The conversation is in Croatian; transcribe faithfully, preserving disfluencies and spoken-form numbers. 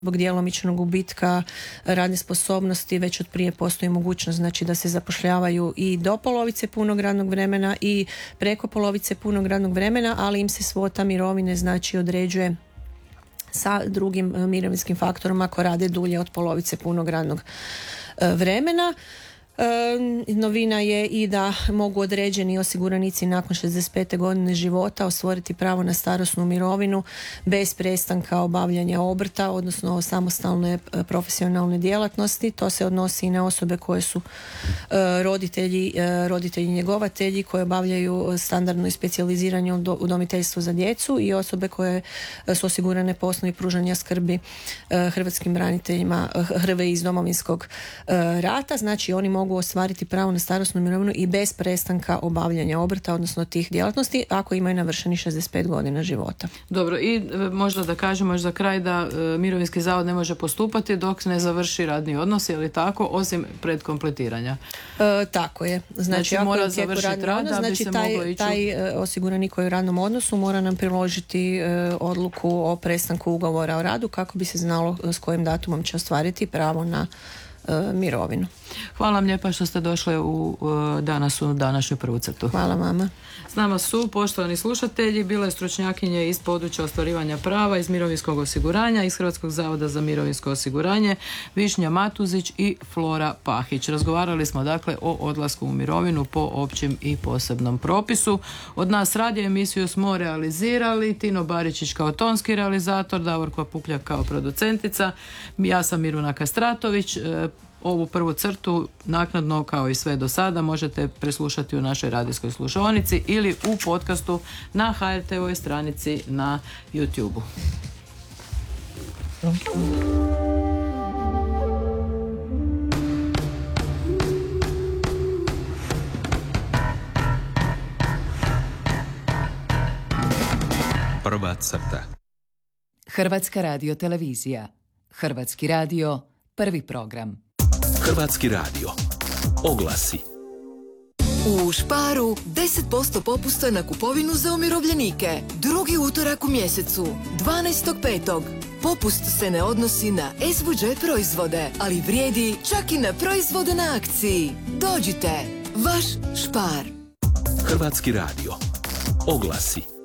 zbog djelomičnog gubitka radne sposobnosti već od prije postoji mogućnost znači da se zapošljavaju i do polovice punog radnog vremena i preko polovice punog radnog vremena, ali im se svota mirovine znači određuje sa drugim mirovinskim faktorom ako rade dulje od polovice punog radnog vremena. E, novina je i da mogu određeni osiguranici nakon šezdeset pete godine života ostvariti pravo na starosnu mirovinu bez prestanka obavljanja obrta, odnosno samostalne profesionalne djelatnosti. To se odnosi i na osobe koje su e, roditelji, e, roditelji njegovatelji koji obavljaju standardno i specijaliziranje udomiteljstvo za djecu i osobe koje su osigurane po osnovi pružanja skrbi e, hrvatskim braniteljima Hrve iz Domovinskog e, rata. Znači oni mogu ostvariti pravo na starosnu mirovinu i bez prestanka obavljanja obrta, odnosno tih djelatnosti, ako imaju navršeni šezdeset pet godina života. Dobro, i e, možda da kažemo još za kraj da e, Mirovinski zavod ne može postupati dok ne završi radni odnos, je li tako, osim pred kompletiranja? E, tako je. Znači, znači ako mora je završiti radni rad, odnos, da bi znači se taj, moglo ići... taj e, osiguranik koji je u radnom odnosu mora nam priložiti e, odluku o prestanku ugovora o radu kako bi se znalo s kojim datumom će ostvariti pravo na e, mirovinu. Hvala vam lijepa što ste došli u, uh, danas u današnju prvu crtu. Hvala vama. S nama su, poštovani slušatelji, bile stručnjakinje iz područja ostvarivanja prava iz mirovinskog osiguranja, iz Hrvatskog zavoda za mirovinsko osiguranje, Višnja Matuzić i Flora Pahić. Razgovarali smo dakle o odlasku u mirovinu po općem i posebnom propisu. Od nas radio emisiju smo realizirali Tino Baričić kao tonski realizator, Davorko Pupljak kao producentica, ja sam Miruna Kastratović. Ovu prvu crtu naknadno kao i sve do sada možete preslušati u našoj radijskoj slušaonici ili u podcastu na ha er te ovoj stranici na YouTube-u. Prva crta. Hrvatska radiotelevizija. Hrvatski radio, prvi program. Hrvatski radio. Oglasi. U Sparu deset posto popusta na kupovinu za umirovljenike. Drugi utorak u mjesecu, dvanaestog petog Popust se ne odnosi na es vu đe proizvode, ali vrijedi čak i na proizvode na akciji. Dođite, vaš Spar. Hrvatski radio. Oglasi.